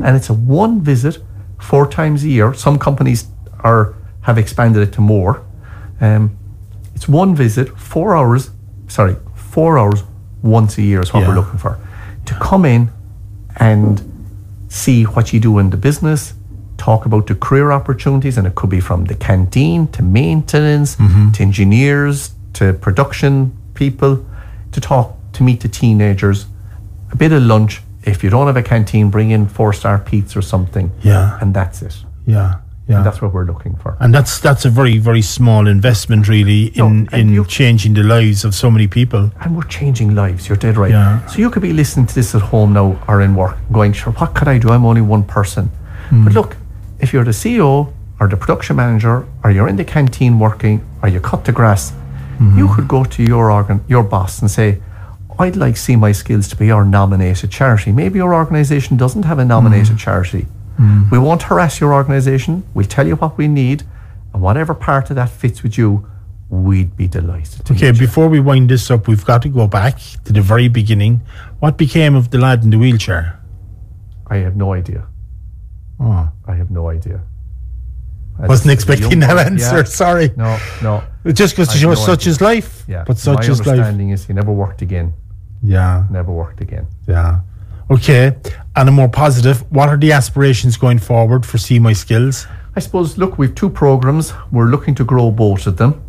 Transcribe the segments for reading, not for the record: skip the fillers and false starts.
And it's a one visit, 4 times a year. Some companies have expanded it to more. It's one visit, 4 hours once a year is what we're looking for. To come in and see what you do in the business, talk about the career opportunities, and it could be from the canteen to maintenance, to engineers, to production people, to meet the teenagers, a bit of lunch. If you don't have a canteen, bring in 4-star pizza or something. Yeah. And that's it. Yeah. And that's what we're looking for. And that's a very, very small investment, really, in changing the lives of so many people. And we're changing lives. You're dead right. Yeah. So you could be listening to this at home now or in work, going, sure, what could I do? I'm only one person. But look, if you're the CEO or the production manager, or you're in the canteen working, or you cut the grass, you could go to your boss and say, I'd like See My Skills to be our nominated charity. Maybe your organisation doesn't have a nominated charity. We won't harass your organisation. We'll tell you what we need, and whatever part of that fits with you, we'd be delighted to. Okay, before we wind this up, we've got to go back to the very beginning. What became of the lad in the wheelchair? I have no idea. Oh, I have no idea. Wasn't expecting that answer. Sorry. No. Just because to show such is life. Yeah. But such is life. My understanding is he never worked again. Yeah. Never worked again. Yeah. Okay. And a more positive, what are the aspirations going forward for See My Skills? I suppose, look, we've 2 programs. We're looking to grow both of them.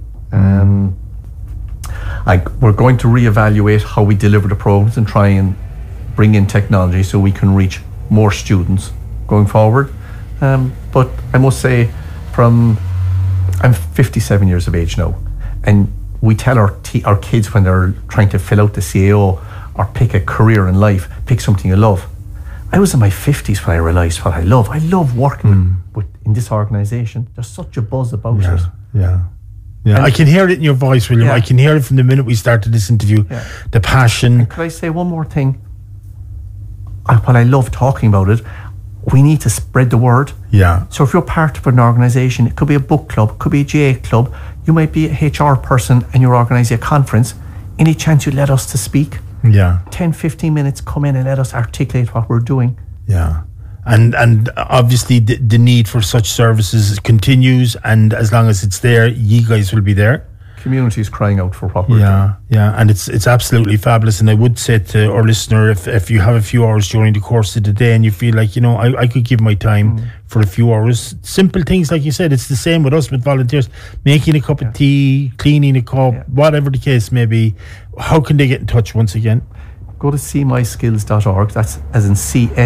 We're going to reevaluate how we deliver the programs and try and bring in technology so we can reach more students going forward. But I must say, I'm 57 years of age now, and we tell our kids when they're trying to fill out the CAO or pick a career in life, pick something you love. I was in my 50s when I realised what I love. I love working in this organisation. There's such a buzz about it. Yeah. And I can hear it in your voice, William. I can hear it from the minute we started this interview. The passion. And could I say one more thing? What I love talking about it, we need to spread the word. Yeah. So if you're part of an organisation, it could be a book club, it could be a GA club, you might be a HR person and you're organising a conference. Any chance you let us to speak? Yeah. 10-15 minutes, come in and let us articulate what we're doing. Yeah. And obviously the need for such services continues, and as long as it's there, you guys will be there. Community is crying out for what we're doing. Yeah, and it's absolutely fabulous. And I would say to our listener, if you have a few hours during the course of the day and you feel like, I could give my time for a few hours, simple things like you said, it's the same with us with volunteers, making a cup of tea, cleaning a cup, whatever the case may be. How can they get in touch once again? Go to seemyskills.org. That's as in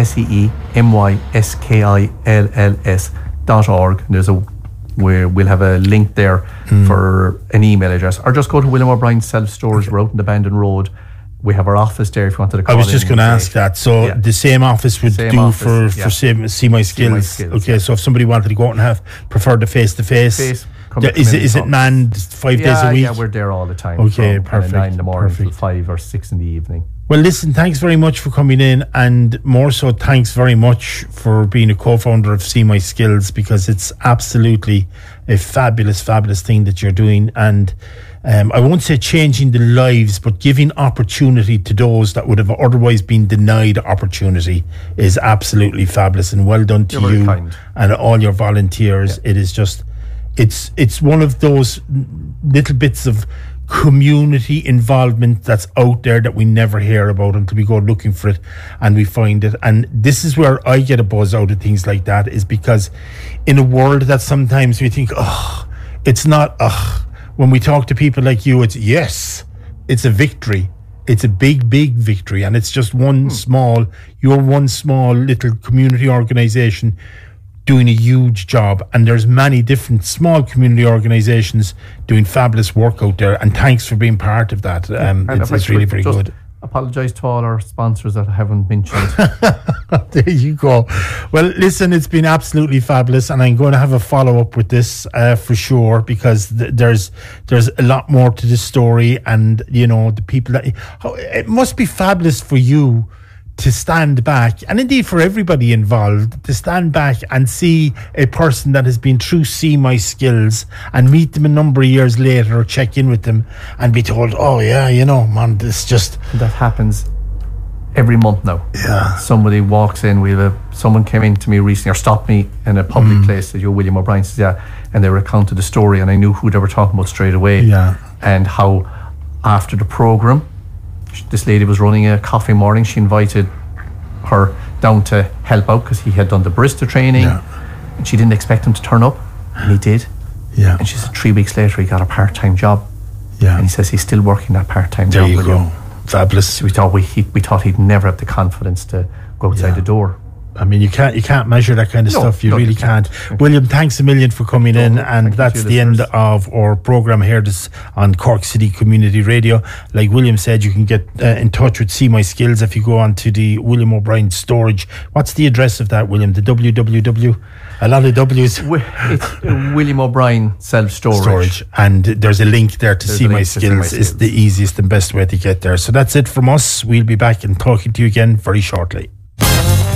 seemyskills.org. We'll have a link there for an email address, or just go to William O'Brien Self Storage. We're out in the Bandon Road. We have our office there if you wanted to call. I was just going to ask that. So the same office would for See My Skills. Okay, so if somebody wanted to go out and prefer the face-to-face, is it manned 5 days a week? Yeah, we're there all the time. Okay, perfect. 9 in the morning till 5 or 6 in the evening. Well, listen, thanks very much for coming in, and more so, thanks very much for being a co-founder of See My Skills, because it's absolutely a fabulous, fabulous thing that you're doing. And I won't say changing the lives, but giving opportunity to those that would have otherwise been denied opportunity is absolutely fabulous. And well done to you and all your volunteers. It is just, it's one of those little bits of community involvement that's out there that we never hear about until we go looking for it and we find it. And this is where I get a buzz out of things like that, is because in a world that sometimes we think, it's not, when we talk to people like you, it's a victory. It's a big, big victory. And it's just one small little community organisation doing a huge job, and there's many different small community organisations doing fabulous work out there, and thanks for being part of that. It's really very good. Apologise to all our sponsors that I haven't mentioned. There you go. Well, listen, it's been absolutely fabulous, and I'm going to have a follow-up with this for sure, because there's a lot more to this story, and the people that it must be fabulous for you to stand back, and indeed for everybody involved, to stand back and see a person that has been through See My Skills and meet them a number of years later or check in with them and be told, man, this just... That happens every month now. Yeah. Somebody walks in. Someone came in to me recently, or stopped me in a public place. Said, "You're William O'Brien." Says, "Yeah," and they recounted the story, and I knew who they were talking about straight away. Yeah. And how after the program, this lady was running a coffee morning. She invited her down to help out because he had done the barista training, and she didn't expect him to turn up, and he did. Yeah. And she said 3 weeks later he got a part-time job. Yeah. And he says he's still working that part-time job. There you go. Fabulous. So we thought he'd never have the confidence to go outside the door. I mean, you can't measure that kind of stuff. You really can't. William, thanks a million for coming in, and that's the end of our programme here on Cork City Community Radio. Like William said, you can get in touch with See My Skills if you go on to the William O'Brien Storage. What's the address of that, William? The www? A lot of W's. It's William O'Brien Self-Storage. And there's a link there to See My Skills. It's the easiest and best way to get there. So that's it from us. We'll be back and talking to you again very shortly.